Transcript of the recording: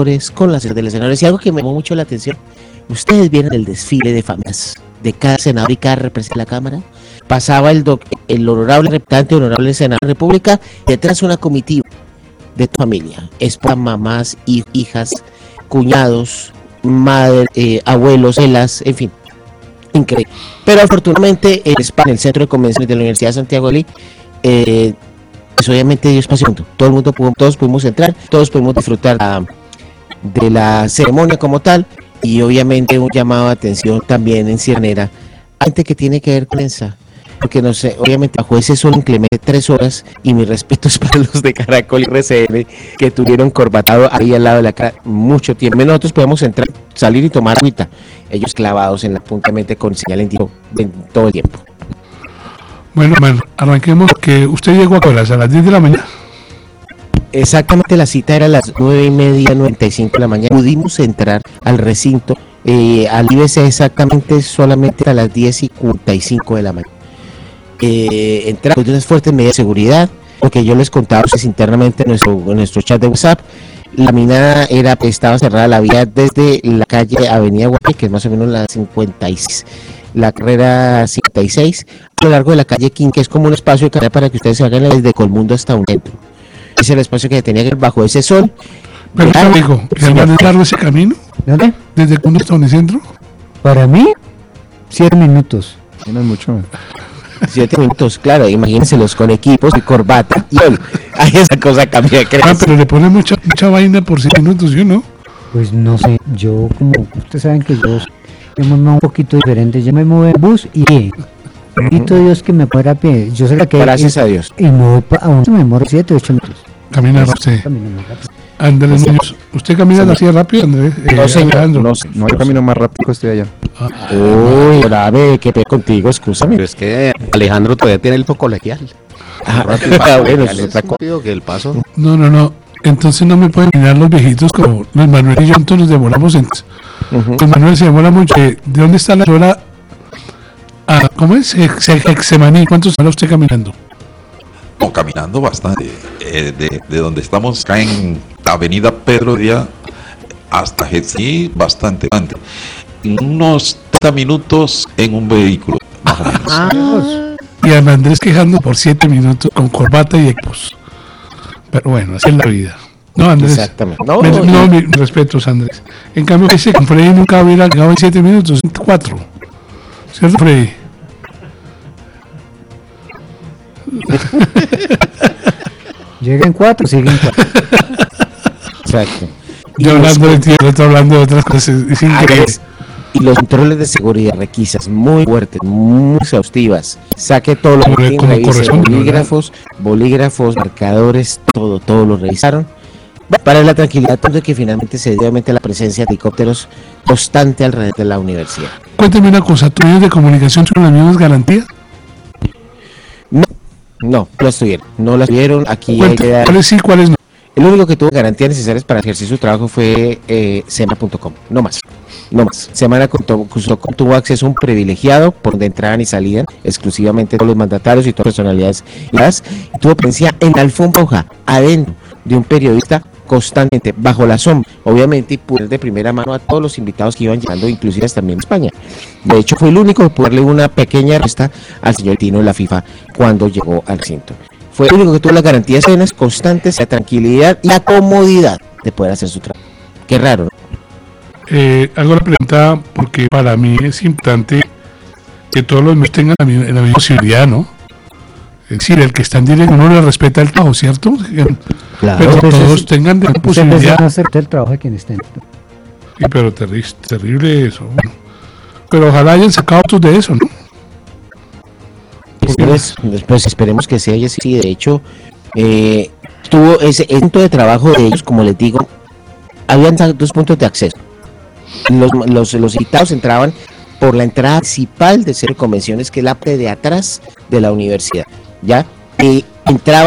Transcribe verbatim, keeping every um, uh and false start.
flores, con las del escenario. Y algo que me llamó mucho la atención, ustedes vieron el desfile de familias de cada senador y cada representante de la Cámara. Pasaba el, doc, el honorable representante, honorable senador de la República, detrás una comitiva de tu familia, esposa, mamás, hijas, cuñados, madre, eh, abuelos, abuelas, en fin, increíble. Pero afortunadamente el spa en el centro de convenciones de la Universidad de Santiago de Cali, eh, pues obviamente dio espacio, todo el mundo pudo, todos pudimos entrar, todos pudimos disfrutar la, de la ceremonia como tal, y obviamente un llamado de atención también en Ciernera, gente que tiene que ver con prensa, porque no sé, obviamente bajo ese sol inclemente tres horas, y mis respetos para los de Caracol y R C N que tuvieron corbatado ahí al lado de la cara mucho tiempo. Nosotros podemos entrar, salir y tomar agüita, ellos clavados en la punta con señal en tiempo, en todo el tiempo. Bueno, bueno, arranquemos, que usted llegó a las a las diez de la mañana. Exactamente, la cita era a las nueve y media, noventa y cinco de la mañana. Pudimos entrar al recinto, eh, al I B C exactamente solamente a las diez y cuarenta y cinco de la mañana. Eh, entramos de unas fuertes medidas de seguridad, porque yo les contaba pues, internamente en nuestro, en nuestro chat de WhatsApp. La mina era, estaba cerrada la vía desde la calle Avenida Guapi, que es más o menos la cincuenta y seis, la carrera cincuenta y seis, a lo largo de la calle King, que es como un espacio de carrera para que ustedes se hagan desde Colmundo hasta un centro. Es el espacio que tenía que ir bajo ese sol. Pero claro, amigo, ¿es largo ese camino? ¿Dónde? ¿Desde Colmundo hasta un centro? Para mí, siete minutos. No es mucho. Siete minutos, claro, imagínenselos con equipos y corbata. Y hoy, ay, esa cosa cambia, ¿crees? Ah, pero le pone mucha, mucha vaina por siete minutos, ¿yo no? Pues no sé, yo como, ustedes saben que yo me muevo un poquito diferente, yo me muevo en bus y bendito uh-huh. Dios que me pueda a pie, yo sé que gracias y, a Dios. Y me voy a un, me demoro siete, ocho minutos. Camina rápido. Andrés Muñoz, ¿usted camina así rápido, Andrés? Eh, no, señor, Alejandro. no, no, yo camino más rápido que estoy allá. Ah, uy, grave, qué pe contigo, escúchame. Pero es que Alejandro todavía tiene el colegial. Ah, ah, bueno, es más rápido que el paso. No, no, no. Entonces no me pueden mirar los viejitos como Luis Manuel y yo, entonces nos demoramos. En... Uh-huh. Luis Manuel se demora mucho. ¿De dónde está la hora? Ah, ¿cómo es? Hexemaní. ¿Cuánto está usted caminando? No, caminando bastante. Eh, de, de donde estamos acá en Avenida Pedro Díaz hasta Hexemaní, bastante, bastante. Unos treinta minutos en un vehículo, más o menos. Ah. Y a Andrés quejando por siete minutos con corbata y equipos. Pero bueno, así es la vida. No, Andrés. Exactamente. No, me, no, no, mis respetos, Andrés. En cambio, ese con Freddy nunca hubiera llegado en siete minutos, en cuatro. ¿Cierto, Freddy? Llega en cuatro, sigue en cuatro. Exacto. Yo hablando de tierra, estoy hablando de otras cosas. Es increíble. Y los controles de seguridad, requisas muy fuertes, muy exhaustivas. Saque todos los bolígrafos, ¿verdad? bolígrafos, marcadores, todo, todo lo revisaron. Para la tranquilidad de que finalmente se dio obviamente la presencia de helicópteros constante alrededor de la universidad. Cuénteme una cosa, ¿tus medios de comunicación tuvieron las mismas garantías? No, no, no las tuvieron, no las tuvieron. Aquí hay que dar... ¿Cuáles sí, cuáles no? El único que tuvo garantías necesarias para ejercer su trabajo fue eh, semana punto com, no más. No más. Semana contó, tuvo acceso a un privilegiado por donde entraban y salían exclusivamente todos los mandatarios y todas las personalidades. Y tuvo presencia en la alfombra roja, adentro de un periodista constantemente, bajo la sombra, obviamente, y pudo de primera mano a todos los invitados que iban llegando, inclusive también en España. De hecho, fue el único que pudo darle una pequeña respuesta al señor Tino de la FIFA cuando llegó al recinto. Fue el único que tuvo las garantías plenas, constantes, la tranquilidad y la comodidad de poder hacer su trabajo. Qué raro, ¿no? Eh, hago la pregunta porque para mí es importante que todos los medios tengan la misma, la misma posibilidad, ¿no? Es decir, el que está en directo uno le respeta el trabajo, ¿cierto? Claro, pero que todos es, tengan la posibilidad. No acepta el trabajo de quien esté. Sí, pero terri terrible eso. Bueno. Pero ojalá hayan sacado otros de eso, ¿no? Después, después esperemos que sea así. De hecho, eh, tuvo ese punto de trabajo de ellos, como les digo, habían dos puntos de acceso. Los, los, los invitados entraban por la entrada principal de Centro de Convenciones, que es la parte de atrás de la universidad, ¿ya? Y entraban